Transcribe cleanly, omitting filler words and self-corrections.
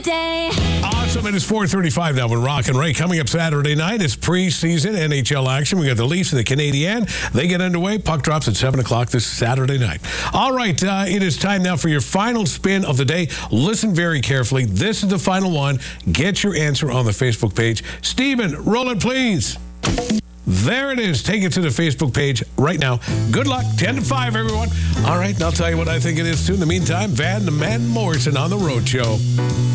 Day. Awesome. It is 4:35 now with Rock and Ray. Coming up Saturday night is preseason NHL action. We got the Leafs and the Canadiens. They get underway. Puck drops at 7 o'clock this Saturday night. All right. It is time now for your final spin of the day. Listen very carefully. This is the final one. Get your answer on the Facebook page. Steven, roll it, please. There it is. Take it to the Facebook page right now. Good luck. 10 to 5, everyone. All right. And I'll tell you what I think it is, too. In the meantime, Van the Man Morrison on the Road Show.